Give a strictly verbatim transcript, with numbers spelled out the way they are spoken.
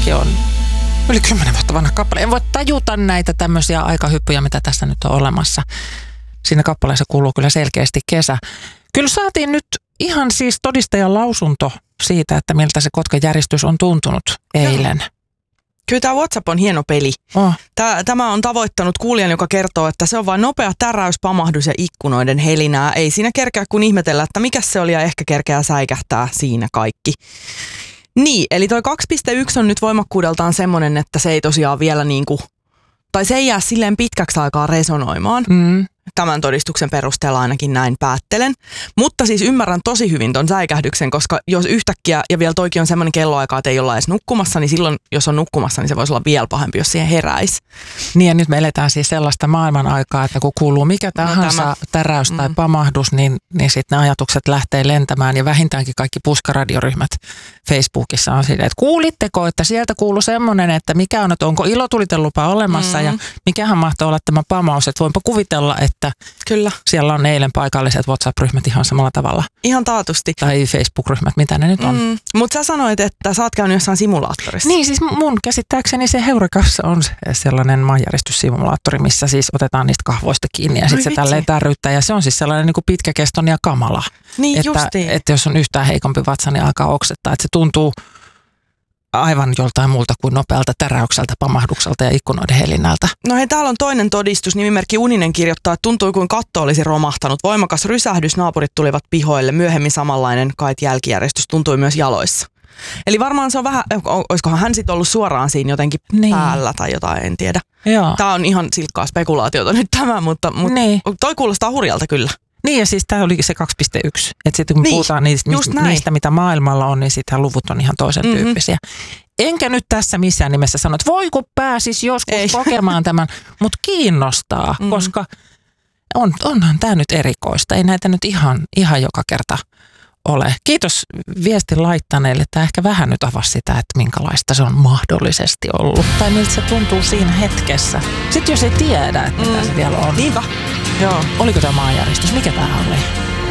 tämäkin on yli kymmenen vuotta vanha kappale. En voi tajuta näitä tämmöisiä aikahyppyjä, mitä tässä nyt on olemassa. Siinä kappaleessa kuuluu kyllä selkeästi kesä. Kyllä saatiin nyt ihan siis todistajan lausunto siitä, että miltä se Kotkan järjestys on tuntunut eilen. Joo. Kyllä tämä WhatsApp on hieno peli. Oh. Tämä on tavoittanut kuulijan, joka kertoo, että se on vain nopea täräys, pamahdus ja ikkunoiden helinää. Ei siinä kerkeä kun ihmetellä, että mikä se oli ja ehkä kerkeää säikähtää siinä kaikki. Niin, eli toi kaksi pilkku yksi on nyt voimakkuudeltaan semmoinen, että se ei tosiaan vielä niinku, tai se ei jää silleen pitkäksi aikaa resonoimaan. Mm. Tämän todistuksen perusteella ainakin näin päättelen. Mutta siis ymmärrän tosi hyvin ton säikähdyksen, koska jos yhtäkkiä, ja vielä toikin on semmoinen kelloaika, että ei olla edes nukkumassa, niin silloin, jos on nukkumassa, niin se voisi olla vielä pahempi, jos siihen heräisi. Niin ja nyt me eletään siis sellaista maailman aikaa, että kun kuuluu mikä tahansa no, täräys tai mm. pamahdus, niin, niin sitten ne ajatukset lähtee lentämään ja vähintäänkin kaikki puskaradioryhmät Facebookissa on silleen, että kuulitteko, että sieltä kuuluu semmoinen, että mikä on, että onko ilotulitelupa olemassa mm. ja mikähän mahtoo olla tämä pamaus, että voinpa kuvitella, että Että Kyllä. siellä on eilen paikalliset WhatsApp-ryhmät ihan samalla tavalla. Ihan taatusti. Tai Facebook-ryhmät, mitä ne nyt on. Mm, mutta sä sanoit, että sä oot käynyt jossain simulaattorissa. Niin, siis mun käsittääkseni se Heurekassa on sellainen maanjäristyssimulaattori, missä siis otetaan niistä kahvoista kiinni ja sitten se tälleen tärryttää. Ja se on siis sellainen niin kuin pitkäkestoinen ja kamala. Niin, että, justiin. että jos on yhtään heikompi vatsa, niin alkaa oksettaa. Että se tuntuu aivan joltain muulta kuin nopealta täräykseltä, pamahdukselta ja ikkunoiden helinnältä. No hei, täällä on toinen todistus. Nimimerkki Uninen kirjoittaa, että tuntui kuin katto olisi romahtanut. Voimakas rysähdys, naapurit tulivat pihoille. Myöhemmin samanlainen kait jälkijärjestys tuntui myös jaloissa. Eli varmaan se on vähän, olisikohan hän sitten ollut suoraan siinä jotenkin niin. päällä tai jotain, en tiedä. Joo. Tämä on ihan silkkaa spekulaatiota nyt tämä, mutta, mutta niin. toi kuulostaa hurjalta kyllä. Niin ja siis tämä oli se kaksi pilkku yksi. Että sitten kun niin, puhutaan niistä, niistä, mitä maailmalla on, niin sittenhän luvut on ihan toisen mm-hmm. tyyppisiä. Enkä nyt tässä missään nimessä sano, että voi kun pääsis joskus Ei. kokemaan tämän, mutta kiinnostaa, mm-hmm. koska on, onhan tämä nyt erikoista. Ei näitä nyt ihan, ihan joka kerta ole. Kiitos viestin laittaneille. Tämä ehkä vähän nyt avasi sitä, että minkälaista se on mahdollisesti ollut. Tai miltä se tuntuu siinä hetkessä. Sitten jos ei tiedä, että mitä mm. se vielä on. Niinpä. Joo. Oliko tämä maanjäristys? Mikä tämä oli?